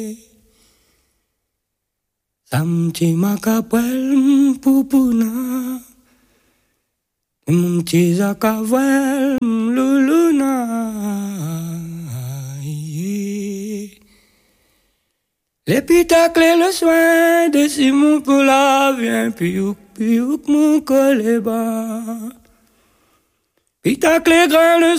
Samti makapel pupuna, mti zakavel luluna. L'épitacle et le soin de Simon pour la vient piouk piouk mon coleba. Pitacle grand le